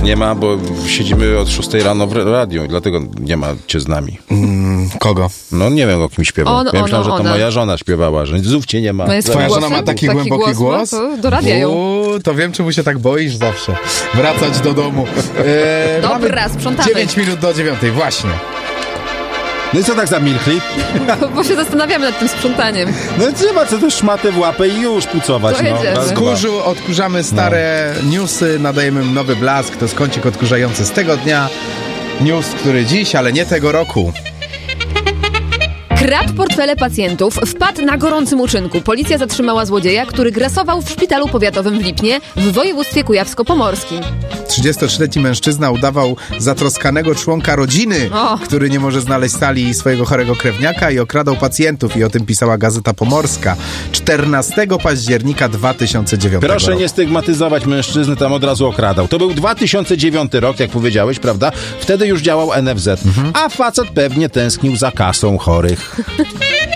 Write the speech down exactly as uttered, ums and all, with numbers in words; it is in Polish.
Nie ma, bo siedzimy od szóstej rano w radiu, dlatego nie ma cię z nami. Mm, kogo? No nie wiem, o kim śpiewał. On, ja on, myślałem, że to ona. moja żona śpiewała, że znów cię nie ma. No jest Twoja głosem? żona ma taki, Taki głęboki głos? głos? No, to do radia ją. Uuu, to wiem, czemu się tak boisz zawsze. Wracać do domu. E, Dobra, sprzątamy. dziewięć minut do dziewiątej, właśnie. No i co tak zamilkli? Bo, bo się zastanawiamy nad tym sprzątaniem. No i trzeba co też szmatę w łapę i już pucować. To No. jedziemy. Raz, Z dwa. kurzu odkurzamy stare newsy, nadajemy im nowy blask. To jest kącik odkurzający z tego dnia. News, który dziś, ale nie tego roku. Kradł portfele pacjentów, wpadł na gorącym uczynku. Policja zatrzymała złodzieja, który grasował w szpitalu powiatowym w Lipnie w województwie kujawsko-pomorskim. trzydziestotrzyletni mężczyzna udawał zatroskanego członka rodziny, O. który nie może znaleźć sali swojego chorego krewniaka i okradał pacjentów. I o tym pisała Gazeta Pomorska czternastego października dwa tysiące dziewiątego Proszę roku. nie stygmatyzować mężczyzny, tam od razu okradał. To był dwa tysiące dziewiąty rok, jak powiedziałeś, prawda? Wtedy już działał N F Z. A facet pewnie tęsknił za kasą chorych.